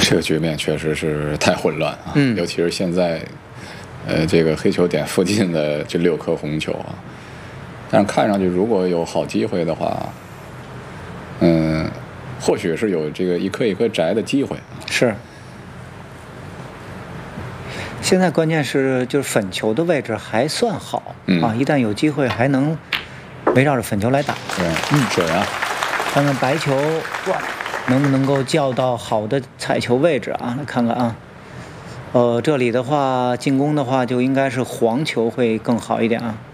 这个局面确实是太混乱啊，尤其是现在，这个黑球点附近的这6颗红球啊，但是看上去如果有好机会的话，或许是有这个一颗一颗摘的机会。 是。现在关键是就是粉球的位置还算好啊，一旦有机会还能围绕着粉球来打。 对，准啊！ 看看白球哇，能不能够叫到好的踩球位置啊？来看看啊，这里的话进攻的话就应该是黄球会更好一点啊。